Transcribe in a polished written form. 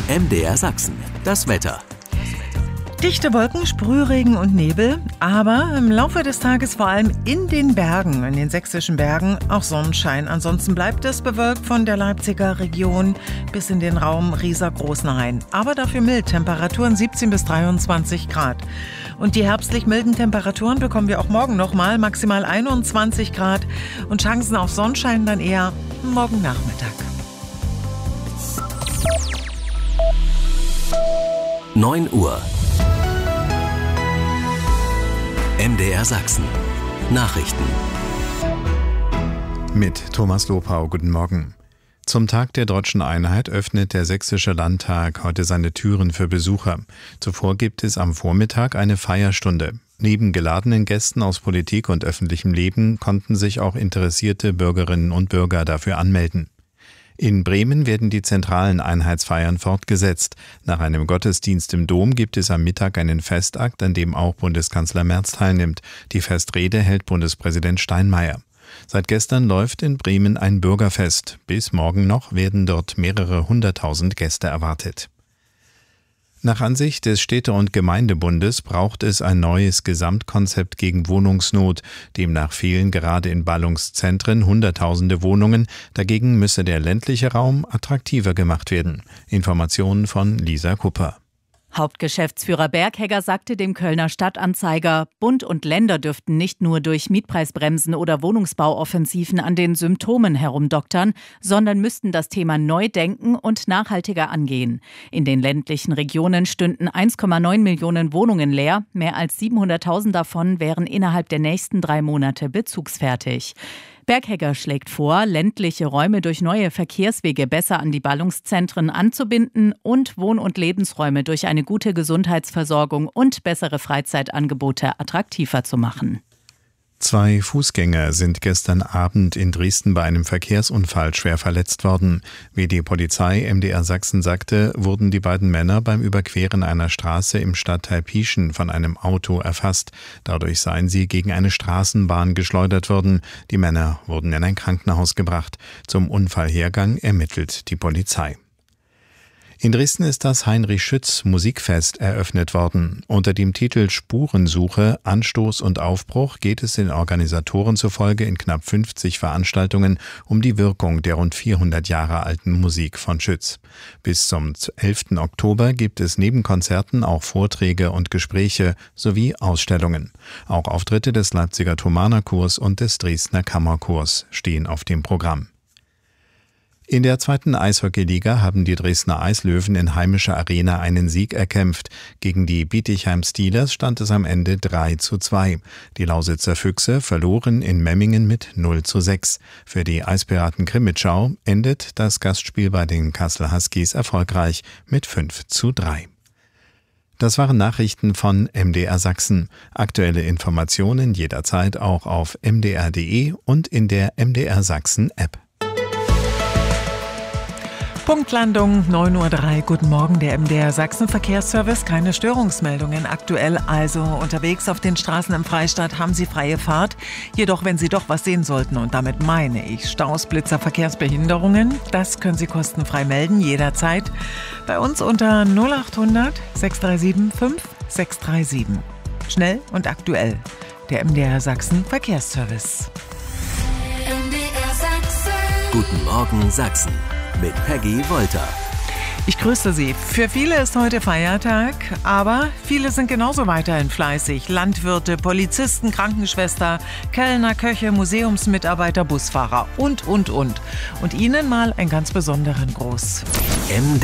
MDR Sachsen, das Wetter. Dichte Wolken, Sprühregen und Nebel, aber im Laufe des Tages vor allem in den Bergen, in den sächsischen Bergen, auch Sonnenschein. Ansonsten bleibt es bewölkt von der Leipziger Region bis in den Raum Riesa-Großenhain. Aber dafür mild, Temperaturen 17 bis 23 Grad. Und die herbstlich milden Temperaturen bekommen wir auch morgen nochmal, maximal 21 Grad. Und Chancen auf Sonnenschein dann eher morgen Nachmittag. 9 Uhr. MDR Sachsen. Nachrichten. Mit Thomas Lopau, guten Morgen. Zum Tag der Deutschen Einheit öffnet der Sächsische Landtag heute seine Türen für Besucher. Zuvor gibt es am Vormittag eine Feierstunde. Neben geladenen Gästen aus Politik und öffentlichem Leben konnten sich auch interessierte Bürgerinnen und Bürger dafür anmelden. In Bremen werden die zentralen Einheitsfeiern fortgesetzt. Nach einem Gottesdienst im Dom gibt es am Mittag einen Festakt, an dem auch Bundeskanzler Merz teilnimmt. Die Festrede hält Bundespräsident Steinmeier. Seit gestern läuft in Bremen ein Bürgerfest. Bis morgen noch werden dort mehrere 100.000 Gäste erwartet. Nach Ansicht des Städte- und Gemeindebundes braucht es ein neues Gesamtkonzept gegen Wohnungsnot. Demnach fehlen gerade in Ballungszentren Hunderttausende Wohnungen. Dagegen müsse der ländliche Raum attraktiver gemacht werden. Informationen von Lisa Kupper. Hauptgeschäftsführer Berghegger sagte dem Kölner Stadtanzeiger, Bund und Länder dürften nicht nur durch Mietpreisbremsen oder Wohnungsbauoffensiven an den Symptomen herumdoktern, sondern müssten das Thema neu denken und nachhaltiger angehen. In den ländlichen Regionen stünden 1,9 Millionen Wohnungen leer. Mehr als 700.000 davon wären innerhalb der nächsten 3 Monate bezugsfertig. Berghegger schlägt vor, ländliche Räume durch neue Verkehrswege besser an die Ballungszentren anzubinden und Wohn- und Lebensräume durch eine gute Gesundheitsversorgung und bessere Freizeitangebote attraktiver zu machen. 2 Fußgänger sind gestern Abend in Dresden bei einem Verkehrsunfall schwer verletzt worden. Wie die Polizei MDR Sachsen sagte, wurden die beiden Männer beim Überqueren einer Straße im Stadtteil Pieschen von einem Auto erfasst. Dadurch seien sie gegen eine Straßenbahn geschleudert worden. Die Männer wurden in ein Krankenhaus gebracht. Zum Unfallhergang ermittelt die Polizei. In Dresden ist das Heinrich-Schütz-Musikfest eröffnet worden. Unter dem Titel Spurensuche, Anstoß und Aufbruch geht es den Organisatoren zufolge in knapp 50 Veranstaltungen um die Wirkung der rund 400 Jahre alten Musik von Schütz. Bis zum 11. Oktober gibt es neben Konzerten auch Vorträge und Gespräche sowie Ausstellungen. Auch Auftritte des Leipziger Thomanerchors und des Dresdner Kammerchors stehen auf dem Programm. In der 2. Eishockeyliga haben die Dresdner Eislöwen in heimischer Arena einen Sieg erkämpft. Gegen die Bietigheim Steelers stand es am Ende 3:2. Die Lausitzer Füchse verloren in Memmingen mit 0:6. Für die Eispiraten Krimitschau endet das Gastspiel bei den Kassel Huskies erfolgreich mit 5:3. Das waren Nachrichten von MDR Sachsen. Aktuelle Informationen jederzeit auch auf mdr.de und in der MDR Sachsen App. Punktlandung 9:03 Uhr. Guten Morgen, der MDR Sachsen Verkehrsservice. Keine Störungsmeldungen aktuell. Also unterwegs auf den Straßen im Freistaat haben Sie freie Fahrt. Jedoch, wenn Sie doch was sehen sollten, und damit meine ich Staus, Blitzer, Verkehrsbehinderungen, das können Sie kostenfrei melden, jederzeit. Bei uns unter 0800 637 5637. Schnell und aktuell. Der MDR Sachsen Verkehrsservice. MDR Sachsen. Guten Morgen Sachsen. Mit Peggy Wolter. Ich grüße Sie. Für viele ist heute Feiertag, aber viele sind genauso weiterhin fleißig. Landwirte, Polizisten, Krankenschwester, Kellner, Köche, Museumsmitarbeiter, Busfahrer und. Und Ihnen mal einen ganz besonderen Gruß.